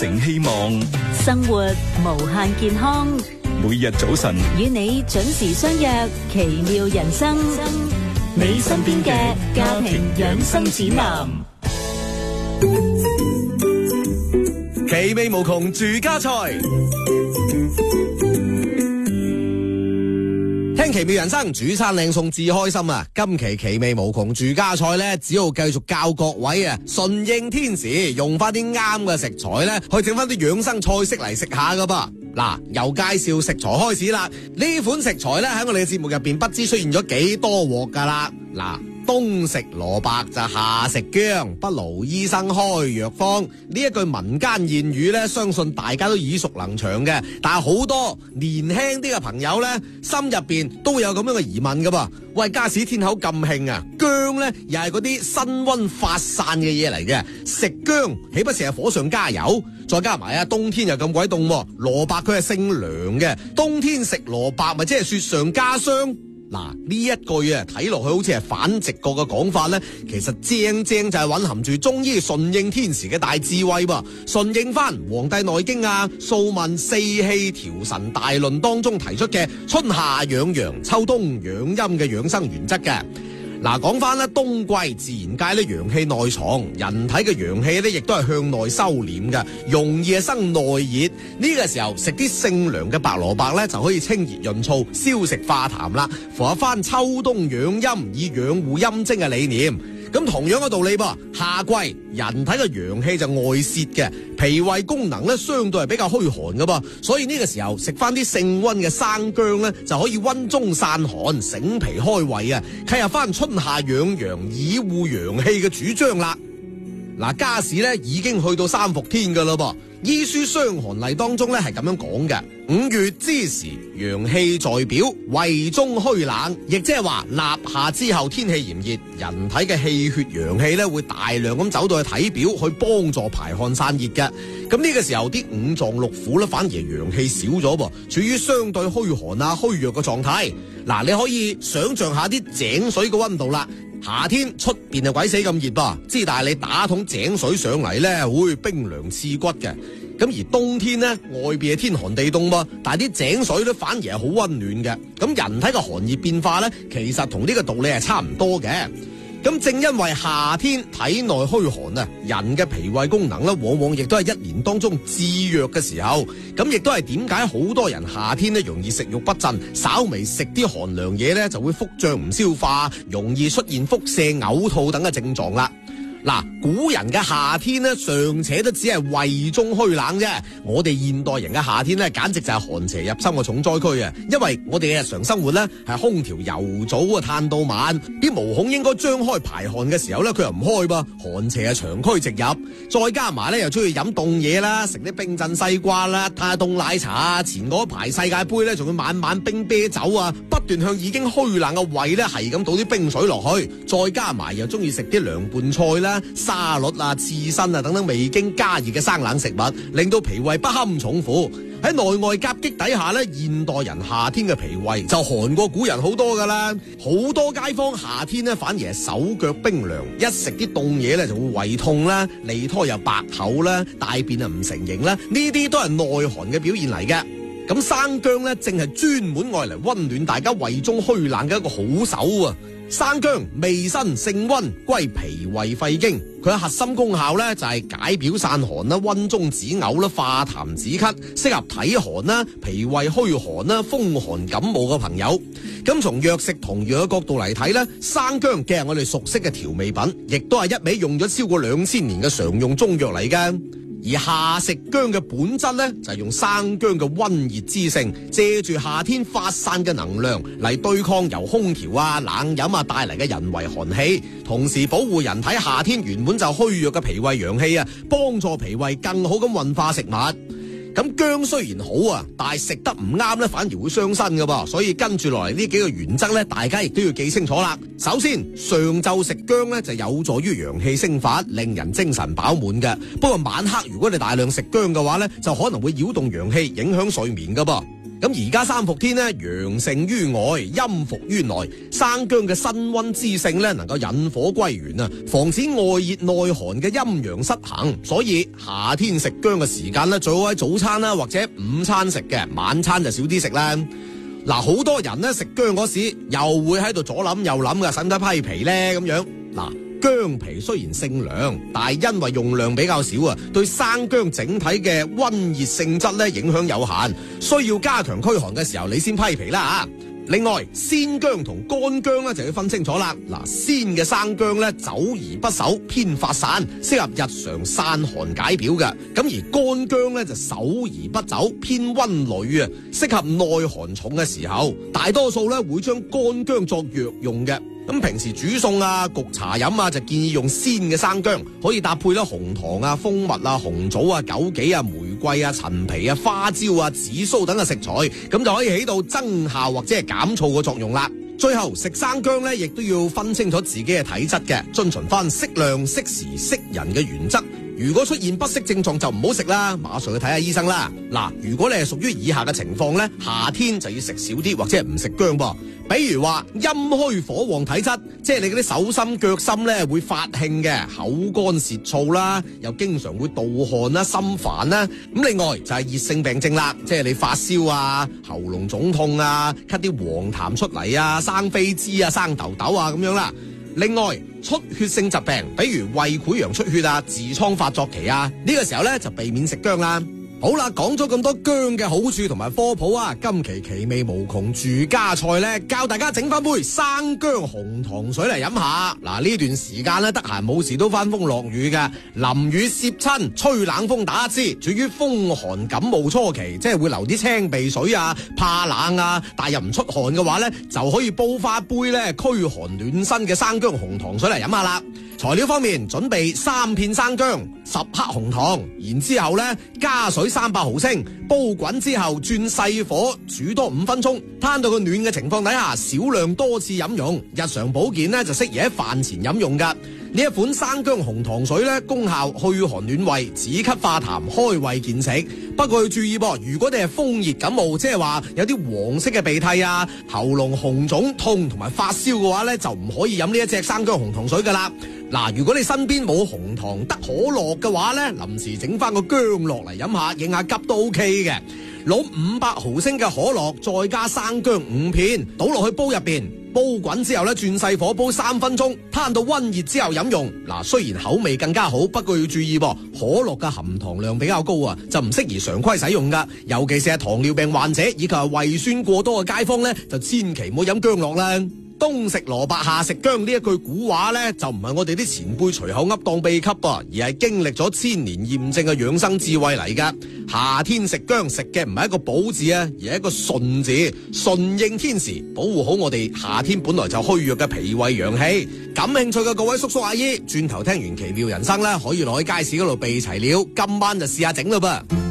成希望， 生活無限健康。 每日早晨與你準時相約，奇妙人生，你身邊嘅家庭養生指南。 奇味無窮住家菜，聽奇妙人生，煮餐靚餸至開心啊！今期奇味無窮住家菜咧，只要繼續教各位啊，順應天時，用翻啲啱嘅食材咧，去整翻啲養生菜式嚟食下噶噃。嗱，由介紹食材開始啦。呢款食材咧喺我哋嘅節目入邊，不知出現咗幾多鑊噶啦。嗱，冬食蘿蔔就夏食薑，不勞醫生開藥方。呢一句民間諺語咧，相信大家都耳熟能詳嘅。但係好多年輕啲嘅朋友咧，心入邊都有咁樣嘅疑問噶噃。喂，家時天口咁興啊，薑咧又係嗰啲辛溫發散嘅嘢嚟嘅，食薑豈不是係火上加油？再加埋啊，冬天又咁鬼凍，蘿蔔佢係性涼嘅，冬天食蘿蔔咪即係雪上加霜。嗱，呢一句啊，睇落去好似係反直覺嘅講法咧，其實正正就係蘊含住中醫順應天時嘅大智慧噃，順應翻《黃帝內經》啊《素問·四氣調神大論》當中提出嘅春夏養陽、秋冬養陰嘅養生原則嘅。嗱，講翻咧，冬季自然界咧陽氣內藏，人體嘅陽氣咧亦都係向內收斂嘅，容易係生內熱。呢個時候食啲性涼嘅白蘿蔔咧，就可以清熱潤燥、消食化痰啦，符合翻秋冬養陰以養護陰精嘅理念。咁同樣嘅道理噃，夏季人體嘅陽氣就外泄嘅，脾胃功能咧相對係比較虛寒嘅噃，所以呢個時候食翻啲性溫嘅生薑咧，就可以溫中散寒、醒脾開胃啊，契合翻春夏養陽以護陽氣嘅主張啦。嗱，家時咧已經去到三伏天噶啦噃，醫書傷寒例當中咧係咁樣講嘅：5月之時，陽氣在表，胃中虛冷，亦即係話立夏之後天氣炎熱，人體嘅氣血陽氣咧會大量咁走到去體表去幫助排汗散熱嘅。咁呢個時候啲五臟六腑咧反而陽氣少咗噃，處於相對虛寒啊虛弱嘅狀態。嗱，你可以想象下啲井水嘅溫度啦。夏天出邊就鬼死咁熱噃，之但係你打桶井水上嚟咧，會冰涼刺骨嘅。咁而冬天咧，外邊係天寒地凍噃，但係啲井水咧反而係好溫暖嘅。咁人體嘅寒熱變化咧，其實同呢個道理係差唔多嘅。咁正因為夏天體內虛寒啊，人嘅脾胃功能咧，往往亦都係一年當中至弱嘅時候。咁亦都係點解好多人夏天咧容易食慾不振，稍微食啲寒涼嘢咧就會腹脹唔消化，容易出現腹瀉、嘔吐等嘅症狀啦。嗱，古人嘅夏天咧，尚且都只係胃中虛冷啫。我哋現代人嘅夏天咧，簡直就係寒邪入侵嘅重災區啊！因為我哋嘅日常生活咧，係空調由早啊嘆到晚，啲毛孔應該張開排汗嘅時候咧，佢又唔開噃，寒邪係長驅直入。再加埋咧，又中意飲凍嘢啦，食啲冰鎮西瓜啦，嘆下凍奶茶啊。前嗰排世界盃咧，仲要晚晚冰啤酒啊，不斷向已經虛冷嘅胃咧，係咁倒啲冰水落去。再加埋又中意食啲涼拌菜啦、沙律啊、刺身啊等等未經加熱嘅生冷食物，令到脾胃不堪重負。喺內外夾擊底下咧，現代人夏天嘅脾胃就寒過古人好多噶啦。好多街坊夏天咧反而係手腳冰涼，一食啲凍嘢咧就會胃痛啦，脷苔又白厚啦，大便啊唔成形啦，呢啲都係內寒嘅表現嚟嘅。咁生薑咧正係專門愛嚟溫暖大家胃中虛冷嘅一個好手啊！生薑味辛性溫，歸脾胃肺經。佢嘅核心功效咧就係解表散寒啦、溫中止嘔啦、化痰止咳，適合體寒啦、脾胃虛寒啦、風寒感冒嘅朋友。咁從藥食同樣嘅角度嚟睇咧，生薑既係我哋熟悉嘅調味品，亦都係一味用咗超過2000年嘅常用中藥嚟㗎。而夏食薑嘅本質咧，就係用生薑嘅溫熱之性，借住夏天發散嘅能量嚟對抗由空調啊、冷飲啊帶嚟嘅人為寒氣，同時保護人體夏天原本就虛弱嘅脾胃陽氣啊，幫助脾胃更好咁運化食物。咁薑雖然好啊，但係食得唔啱咧，反而會傷身噶噃。所以跟住落嚟呢幾個原則咧，大家亦都要記清楚啦。首先，上晝食薑咧就有助於陽氣升發，令人精神飽滿嘅。不過晚黑如果你大量食薑嘅話咧，就可能會擾動陽氣，影響睡眠噶噃。 咁而家三伏天呢，陽盛於外，陰伏於內，生薑嘅辛溫之性呢，能夠引火歸元啊，防止外熱內寒嘅陰陽失衡。所以夏天食薑嘅時間呢，最好喺早餐啦或者午餐食嘅，晚餐就少啲食啦。嗱，好多人呢食薑嗰時又會喺度左諗右諗嘅，使唔使批皮呢？咁樣嗱。薑皮雖然性涼，但係因為用量比較少啊，對生薑整體嘅溫熱性質咧影響有限，需要加強驅寒嘅時候，你先批皮啦啊！另外，鮮薑同乾薑咧就要分清楚啦。嗱，鮮嘅生薑咧走而不守，偏發散，適合日常散寒解表嘅。咁而乾薑咧就守而不走，偏溫煦啊，適合內寒重嘅時候。大多數咧會將乾薑作藥用嘅。咁平時煮餸啊、焗茶飲啊，就建議用鮮嘅生薑，可以搭配啦紅糖啊、蜂蜜啊、紅棗啊、枸杞啊、玫瑰啊、陳皮啊、花椒啊、紫蘇等嘅食材，咁就可以起到增效或者係減燥嘅作用啦。最後食生薑咧，亦都要分清楚自己嘅體質嘅，遵循翻適量、適時、適人嘅原則。如果出現不適症狀就唔好食啦，馬上去睇下醫生啦。嗱，如果你係屬於以下嘅情況呢，夏天就要食少啲或者係唔食薑噃。比如話陰虛火旺體質，即係你嗰啲手心腳心呢會發興嘅，口乾舌燥啦，又經常會盜汗啦、心煩啦。咁另外就係熱性病症啦，即係你發燒啊、喉嚨腫痛啊、咳啲黃痰出嚟啊、生痱滋啊、生痘痘啊咁樣啦。另外，出血性疾病，比如胃潰瘍出血啊、痔瘡發作期啊，呢個時候咧就避免食薑啦。好啦，講咗咁多薑嘅好處同埋科普啊，今期奇味無窮住家菜咧，教大家整翻杯生薑紅糖水嚟飲下。嗱，呢段時間咧得閒冇事都翻風落雨嘅，淋雨攝親，吹冷風打支，處於風寒感冒初期，即係會流啲青鼻水啊、怕冷啊，但又唔出汗嘅話咧，就可以煲翻杯咧驅寒暖身嘅生薑紅糖水嚟飲下啦。材料方面，準備3片生薑、10克紅糖，然之後咧加水300毫升，煲滾之後轉細火煮多5分鐘，攤到佢暖嘅情況底下，少量多次飲用。日常保健咧就適宜喺飯前飲用噶。呢一款生薑紅糖水咧，功效去寒暖胃、止咳化痰、開胃健食。不過要注意噃，如果你係風熱感冒，即係話有啲黃色嘅鼻涕啊、喉嚨紅腫痛同埋發燒嘅話咧，就唔可以飲呢一隻生薑紅糖水噶啦。嗱，如果你身邊冇紅糖得可樂嘅話咧，臨時整翻個薑落嚟飲下，應下急都 OK 嘅。攞500毫升嘅可樂，再加生薑5片，倒落去煲入邊，煲滾之後咧，轉細火煲3分鐘，攤到溫熱之後飲用。嗱，雖然口味更加好，不過要注意噃，可樂嘅含糖量比較高啊，就唔適宜常規使用噶。尤其是係糖尿病患者以及係胃酸過多嘅街坊咧，就千祈唔好飲薑樂啦。冬食蘿蔔夏食薑呢一句古話咧，就唔係我哋啲前輩隨口噏當秘笈噃，而係經歷咗千年驗證嘅養生智慧嚟噶。夏天食薑食嘅唔係一個補字啊，而係一個順字，順應天時，保護好我哋夏天本來就虛弱嘅脾胃陽氣。感興趣嘅各位叔叔阿姨，轉頭聽完奇妙人生啦，可以落去街市嗰度備齊料，今晚就試下整啦噃。